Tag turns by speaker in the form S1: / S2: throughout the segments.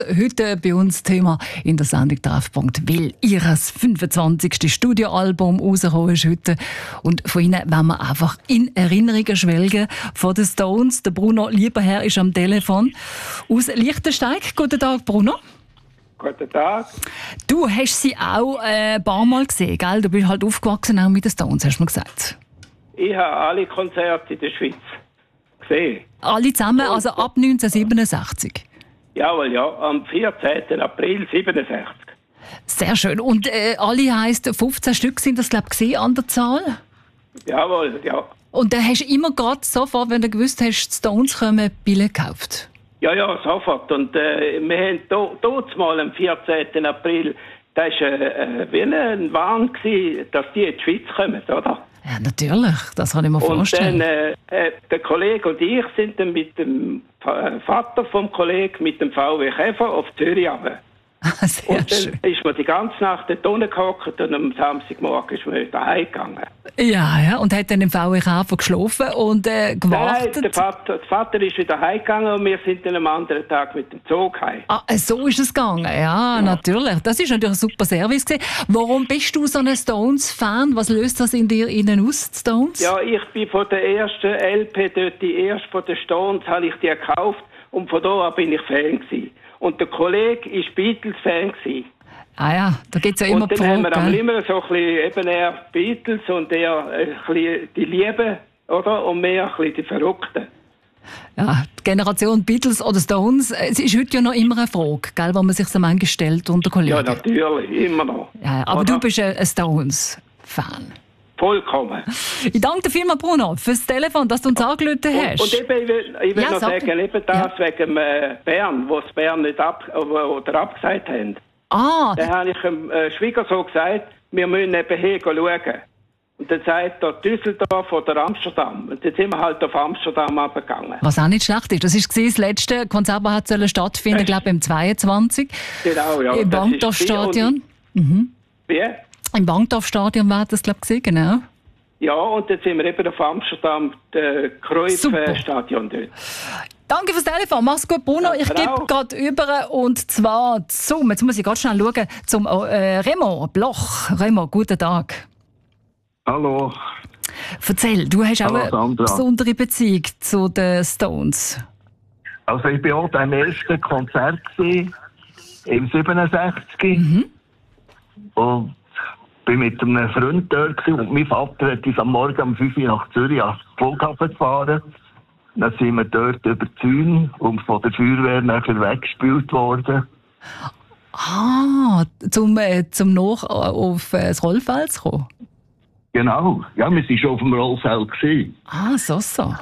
S1: Heute bei uns Thema in der Sendung Treffpunkt, weil ihr 25. Studioalbum rausgekommen ist heute. Und von ihnen wollen wir einfach in Erinnerungen schwelgen von den Stones. Der Bruno Lieberherr ist am Telefon aus Liechtensteig. Guten Tag, Bruno.
S2: Guten Tag.
S1: Du hast sie auch ein paar Mal gesehen, gell? Du bist halt aufgewachsen auch mit den Stones, hast du mir gesagt.
S2: Ich habe alle Konzerte in der Schweiz gesehen.
S1: Alle zusammen, also ab 1967?
S2: Jawohl, ja, am 14. April 67.
S1: Sehr schön. Und alle heisst 15 Stück sind das, glaube ich, gesehen an der Zahl?
S2: Jawohl, ja.
S1: Und dann hast du immer gerade sofort, wenn du gewusst hast, die Stones kommen, Billett gekauft?
S2: Ja, sofort. Und wir haben dort mal am 14. April, das war wie ein Wahn, dass die in die Schweiz kommen, oder?
S1: Ja, natürlich. Das kann ich mir vorstellen.
S2: Und dann, der Kollege und ich sind dann mit dem Vater vom Kollegen, mit dem VW Käfer auf Zürich runter.
S1: Sehr
S2: und dann
S1: schön.
S2: ist man die ganze Nacht dort unten gehockt und am Samstagmorgen ist man wieder heimgegangen.
S1: Ja, und hat dann im VW Käfer geschlafen und gewartet?
S2: Nein, der Vater ist wieder heimgegangen und wir sind dann am anderen Tag mit dem Zug heim.
S1: Ah, so ist es gegangen. Ja, natürlich. Das ist natürlich ein super Service gewesen. Warum bist du so ein Stones-Fan? Was löst das in dir innen aus, die Stones?
S2: Ja, ich bin von der ersten LP dort, die erste von den Stones, habe ich die gekauft und von da an bin ich Fan gewesen. Und der Kollege war Beatles-Fan gewesen.
S1: Ah ja, da gibt es ja immer
S2: und dann haben wir
S1: Frage,
S2: immer so ein bisschen, eben er Beatles und er ein bisschen die Lieben, oder? Und mehr ein bisschen die Verrückten.
S1: Ja, die Generation Beatles oder Stones, es ist heute ja noch immer eine Frage, gell, die man sich so manchmal stellt unter Kollegen.
S2: Ja, natürlich, immer noch.
S1: Ja, aber
S2: oder?
S1: du bist ein Stones-Fan.
S2: Vollkommen.
S1: Ich danke dir vielmals, Bruno, fürs Telefon, dass du uns angerufen hast.
S2: Und eben, ich will
S1: Ja,
S2: noch
S1: sag.
S2: sagen, eben das wegen Bern, wo es Bern nicht abgesagt haben.
S1: Ah,
S2: Dann habe ich dem Schwiegersohn gesagt, wir müssen eben hier schauen. Und dann sagt er Düsseldorf oder Amsterdam. Und dann sind wir halt auf Amsterdam abgegangen.
S1: was auch nicht schlecht ist. Das war das letzte Konzert, das hat stattfinden, glaube ich, im 22.
S2: Genau, ja.
S1: Im
S2: Das ist
S1: Bankdorfstadion.
S2: Wie?
S1: Im Bankdorfstadion war das, glaube ich, gesehen, genau.
S2: Ja, und dann sind wir eben auf Amsterdam, das Cruyff-Stadion dort.
S1: Danke fürs Telefon. Mach's gut, Bruno. Ich gebe gerade über und zwar jetzt muss ich ganz schnell schauen, zum Remo Bloch. Remo, guten Tag.
S3: Hallo.
S1: Erzähl, du hast
S3: Hallo,
S1: auch eine
S3: Sandra.
S1: besondere Beziehung zu den Stones.
S3: Also ich war auch beim ersten Konzert gewesen, im 67. Und bin mit einem Freund dort gewesen, und mein Vater hat uns am Morgen um 5 Uhr nach Zürich ans Flughafen gefahren. Dann sind wir dort über die Zäune und von der Feuerwehr nachher weggespült worden.
S1: Ah, zum noch auf das Rollfeld zu kommen?
S3: Genau, ja, wir waren schon auf dem Rollfeld gewesen.
S1: Ah, so.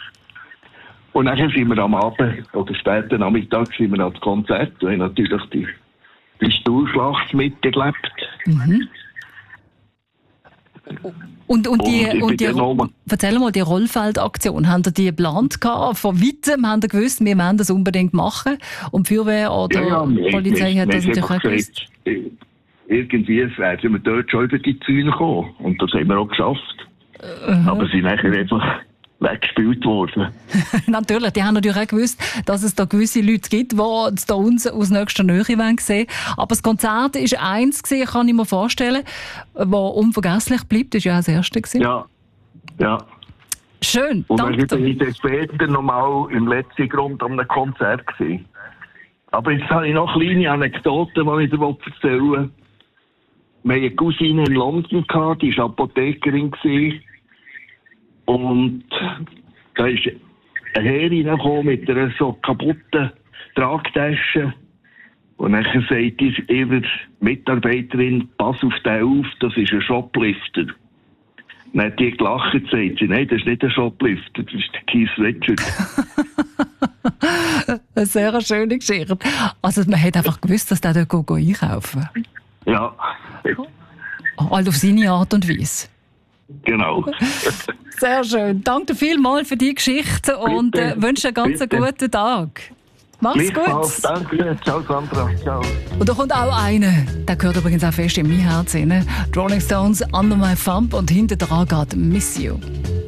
S3: Und dann sind wir am Abend oder später Nachmittag sind wir ans Konzert und haben natürlich die Stuhlschlacht miterlebt.
S1: Erzähl mal, die Rollfeldaktion, haben ihr die geplant gehabt? Von weitem haben ihr gewusst, wir wollen das unbedingt machen? Und die Feuerwehr oder die Polizei hat das natürlich auch gewusst?
S3: Irgendwie werden wir dort schon über die Zäune kommen. Und das haben wir auch geschafft. Aber sie sind nachher einfach weggespielt worden.
S1: Natürlich, die haben natürlich auch gewusst, dass es da gewisse Leute gibt, die die Stones aus nächster Nähe sehen wollen. Aber das Konzert war eins, kann ich mir vorstellen, das unvergesslich bleibt. Das war ja auch das erste.
S3: Ja.
S1: Schön,
S3: und
S1: danke
S3: dann bin ich später nochmal im letzten Grund an einem Konzert gewesen. Aber jetzt habe ich noch kleine Anekdoten, die ich dir erzählen will. Wir hatten eine Cousine in London, die war Apothekerin. Und da ist ein Herr reingekommen mit einer so kaputten Tragtasche. Und dann sagt ihre Mitarbeiterin, pass auf den auf, das ist ein Shoplifter. Dann hat die gelacht und sagt sie, nein, das ist nicht ein Shoplifter, das ist der Keith Richard.
S1: Eine sehr schöne Geschichte. Also man hat einfach gewusst, dass der dort einkaufen.
S3: Ja.
S1: Halt auf seine Art und Weise.
S3: Genau.
S1: Sehr schön. Danke vielmals für die Geschichte und wünsche einen ganz guten Tag. Mach's gut.
S3: Danke. Ciao, Sandra. Ciao.
S1: Und da kommt auch einer, der gehört übrigens auch fest in mein Herz rein. Die Rolling Stones, Under My Thumb und hinter dran geht Miss You.